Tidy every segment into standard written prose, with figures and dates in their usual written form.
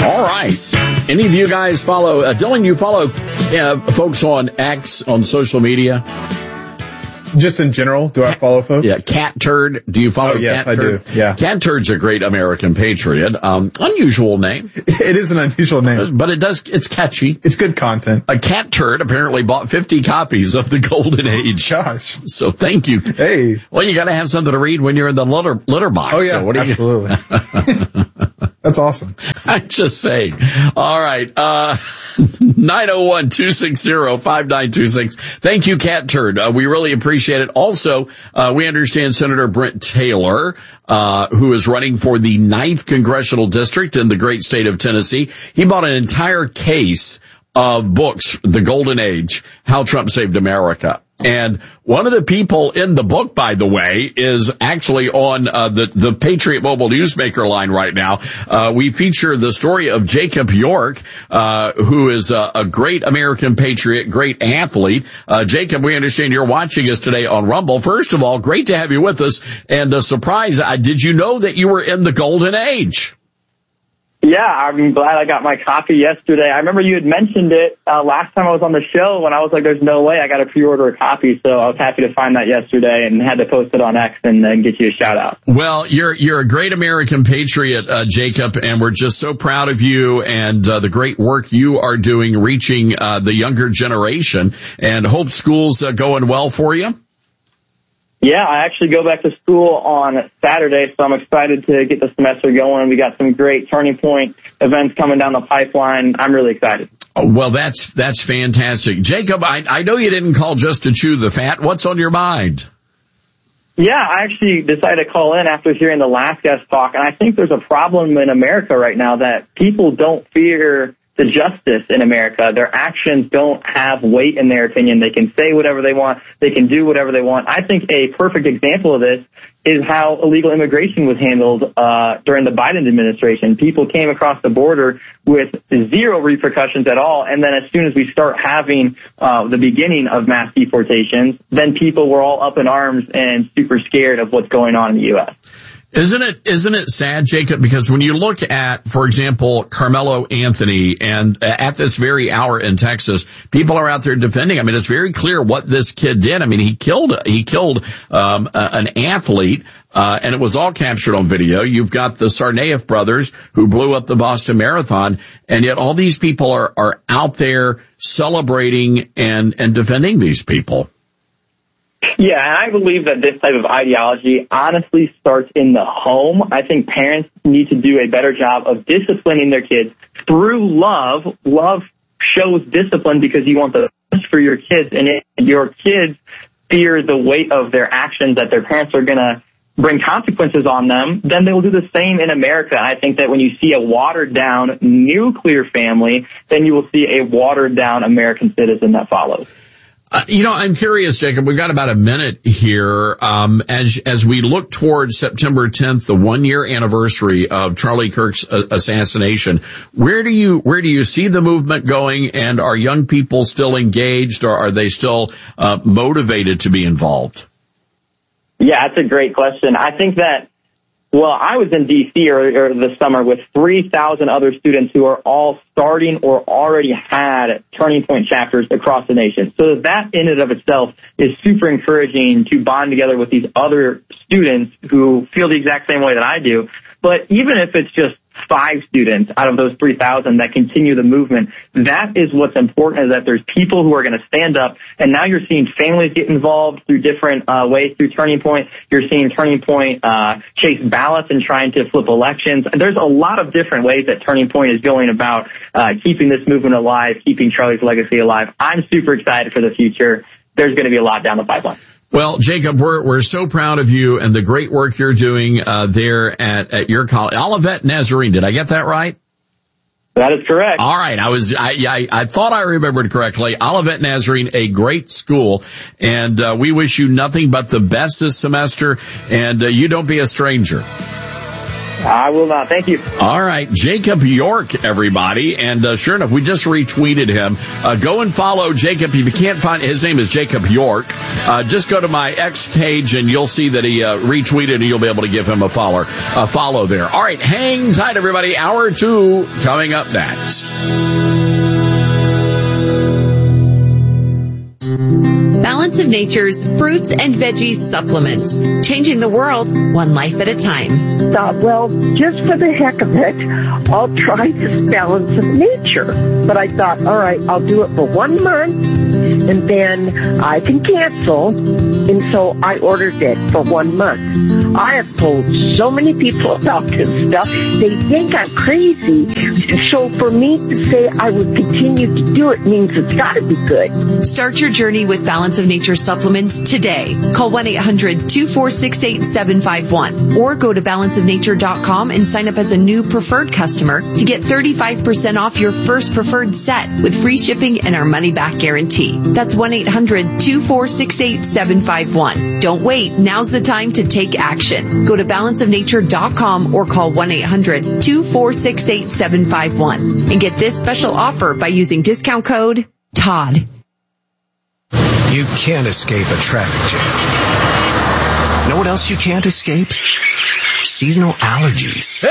All right. Any of you guys follow, Dylan, you follow folks on X, on social media? Just in general, do I follow folks? Yeah, Cat Turd. Do you follow yes, Cat Turd? I do. Yeah. Cat Turd's a great American patriot. Unusual name. It is an unusual name. But it's catchy. It's good content. A Cat Turd apparently bought 50 copies of The Golden Age. Gosh. So thank you. Hey. Well, you gotta have something to read when you're in the litter box. Oh yeah, so what do absolutely. That's awesome. I'm just saying. All right. 901-260-5926. Thank you, Cat Turd. We really appreciate it. Also, we understand Senator Brent Taylor, who is running for the 9th Congressional District in the great state of Tennessee. He bought an entire case of books, The Golden Age, How Trump Saved America. And one of the people in the book, by the way, is actually on the Patriot Mobile Newsmaker line right now. We feature the story of Jacob York, who is a great American patriot, great athlete. Jacob, we understand you're watching us today on Rumble. First of all, great to have you with us. And a surprise, did you know that you were in the Golden Age? Yeah, I'm glad I got my copy yesterday. I remember you had mentioned it last time I was on the show when I was like, there's no way I got to pre-order a copy. So I was happy to find that yesterday and had to post it on X and get you a shout out. Well, you're a great American patriot, Jacob, and we're just so proud of you and the great work you are doing reaching the younger generation, and hope school's going well for you. Yeah, I actually go back to school on Saturday, so I'm excited to get the semester going. We got some great Turning Point events coming down the pipeline. I'm really excited. Oh, well, that's fantastic. Jacob, I know you didn't call just to chew the fat. What's on your mind? Yeah, I actually decided to call in after hearing the last guest talk, and I think there's a problem in America right now that people don't fear the justice in America. Their actions don't have weight in their opinion. They can say whatever they want. They can do whatever they want. I think a perfect example of this is how illegal immigration was handled during the Biden administration. People came across the border with zero repercussions at all, and then as soon as we start having the beginning of mass deportations, then people were all up in arms and super scared of what's going on in the U.S. Isn't it sad, Jacob? Because when you look at, for example, Carmelo Anthony, and at this very hour in Texas, people are out there defending. I mean, it's very clear what this kid did. I mean, he killed an athlete, and it was all captured on video. You've got the Tsarnaev brothers who blew up the Boston Marathon, and yet all these people are out there celebrating and defending these people. Yeah, and I believe that this type of ideology honestly starts in the home. I think parents need to do a better job of disciplining their kids through love. Love shows discipline because you want the best for your kids, and if your kids fear the weight of their actions, that their parents are going to bring consequences on them, then they will do the same in America. I think that when you see a watered-down nuclear family, then you will see a watered-down American citizen that follows. I'm curious, Jacob, we've got about a minute here. As we look towards September 10th, the 1-year anniversary of Charlie Kirk's assassination, where do you see the movement going? And are young people still engaged, or are they still motivated to be involved? Yeah, that's a great question. I think that, well, I was in D.C. earlier this summer with 3,000 other students who are all starting or already had Turning Point chapters across the nation. So that in and of itself is super encouraging to bond together with these other students who feel the exact same way that I do. But even if it's just 5 students out of those 3,000 that continue the movement, that is what's important, is that there's people who are going to stand up. And now you're seeing families get involved through different ways through Turning Point. You're seeing Turning Point chase ballots and trying to flip elections. There's a lot of different ways that Turning Point is going about keeping this movement alive, keeping Charlie's legacy alive. I'm super excited for the future. There's going to be a lot down the pipeline. Well, Jacob, we're so proud of you and the great work you're doing there at your college, Olivet Nazarene. Did I get that right? That is correct. All right, I thought I remembered correctly. Olivet Nazarene, a great school, and we wish you nothing but the best this semester. And you don't be a stranger. I will not. Thank you. All right. Jacob York, everybody. And sure enough, we just retweeted him. Go and follow Jacob. If you can't find, his name is Jacob York. Just go to my X page and you'll see that he retweeted, and you'll be able to give him a follow there. All right. Hang tight, everybody. Hour 2 coming up next. Balance of Nature's fruits and veggies supplements. Changing the world, one life at a time. Thought, well, just for the heck of it, I'll try this Balance of Nature. But I thought, all right, I'll do it for 1 month, and then I can cancel. And so I ordered it for 1 month. I have told so many people about this stuff. They think I'm crazy. So for me to say I would continue to do it means it's got to be good. Start your journey with Balance of Nature supplements today. Call 1-800-246-8751 or go to balanceofnature.com and sign up as a new preferred customer to get 35% off your first preferred set with free shipping and our money-back guarantee. That's 1-800-246-8751. Don't wait. Now's the time to take action. Go to balanceofnature.com or call 1-800-246-8751 and get this special offer by using discount code TODD. You can't escape a traffic jam. Know what else you can't escape? Seasonal allergies.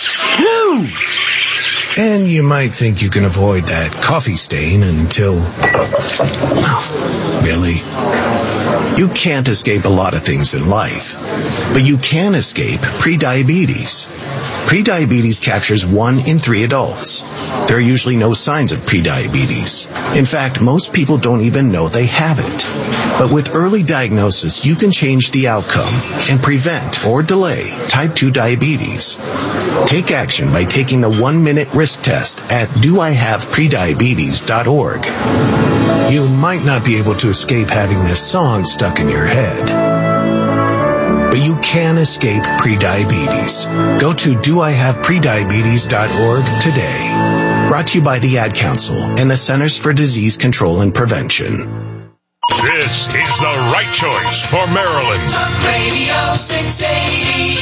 And you might think you can avoid that coffee stain until... Oh, really? You can't escape a lot of things in life, but you can escape prediabetes. Prediabetes captures 1 in 3 adults. There are usually no signs of prediabetes. In fact, most people don't even know they have it. But with early diagnosis, you can change the outcome and prevent or delay type 2 diabetes. Take action by taking the 1-minute risk test at doihaveprediabetes.org. You might not be able to escape having this song stuck in your head, but you can escape prediabetes. Go to doihaveprediabetes.org today. Brought to you by the Ad Council and the Centers for Disease Control and Prevention. This is the right choice for Maryland. Talk Radio 680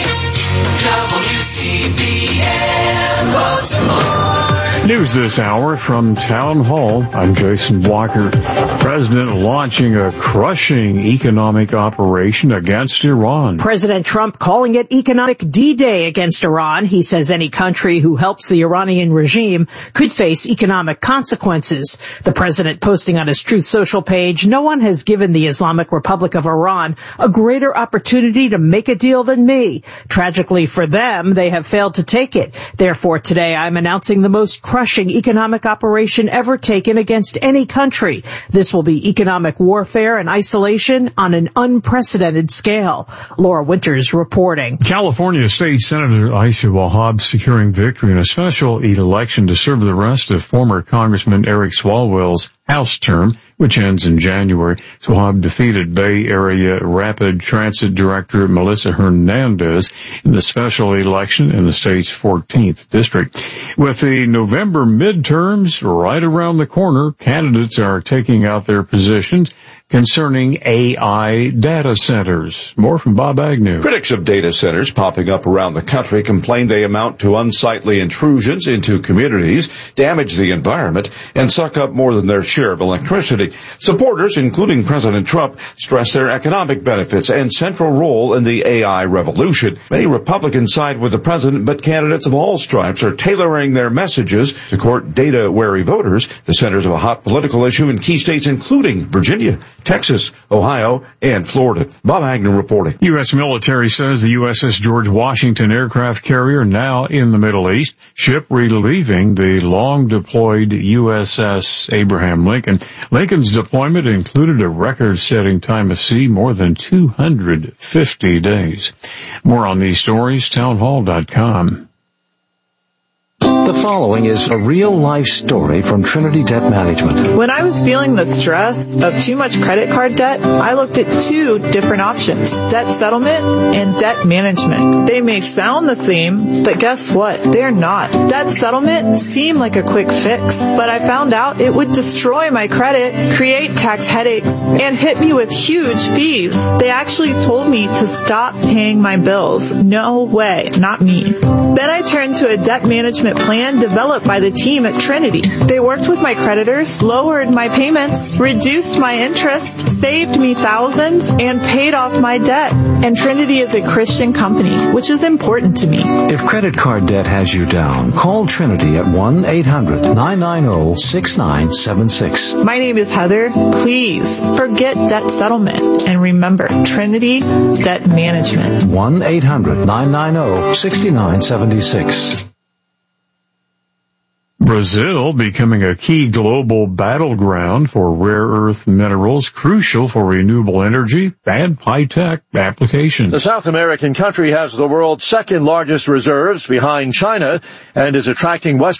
WCBM Baltimore. News this hour from Town Hall. I'm Jason Blocker. President launching a crushing economic operation against Iran. President Trump calling it economic D-Day against Iran. He says any country who helps the Iranian regime could face economic consequences. The president posting on his Truth Social page, no one has given the Islamic Republic of Iran a greater opportunity to make a deal than me. Tragically for them, they have failed to take it. Therefore, today I'm announcing the most crushing economic operation ever taken against any country. This will be economic warfare and isolation on an unprecedented scale. Laura Winters reporting. California State Senator Aisha Wahab securing victory in a special election to serve the rest of former Congressman Eric Swalwell's House term, which ends in January. Wahab defeated Bay Area Rapid Transit Director Melissa Hernandez in the special election in the state's 14th district. With the November midterms right around the corner, candidates are taking out their positions concerning AI data centers. More from Bob Agnew. Critics of data centers popping up around the country complain they amount to unsightly intrusions into communities, damage the environment, and suck up more than their share of electricity. Supporters, including President Trump, stress their economic benefits and central role in the AI revolution. Many Republicans side with the president, but candidates of all stripes are tailoring their messages to court data-wary voters, the centers of a hot political issue in key states including Virginia, Texas, Ohio, and Florida. Bob Agnew reporting. U.S. military says the USS George Washington aircraft carrier now in the Middle East, ship relieving the long-deployed USS Abraham Lincoln. Lincoln's deployment included a record-setting time of sea, more than 250 days. More on these stories, townhall.com. The following is a real-life story from Trinity Debt Management. When I was feeling the stress of too much credit card debt, I looked at two different options, debt settlement and debt management. They may sound the same, but guess what? They're not. Debt settlement seemed like a quick fix, but I found out it would destroy my credit, create tax headaches, and hit me with huge fees. They actually told me to stop paying my bills. No way, not me. Then I turned to a debt management plan developed by the team at Trinity. They worked with my creditors, lowered my payments, reduced my interest, saved me thousands, and paid off my debt. And Trinity is a Christian company, which is important to me. If credit card debt has you down, call Trinity at 1-800-990-6976. My name is Heather. Please forget debt settlement and remember Trinity Debt Management. 1-800-990-6976. Brazil becoming a key global battleground for rare earth minerals crucial for renewable energy and high-tech applications. The South American country has the world's second largest reserves behind China and is attracting Western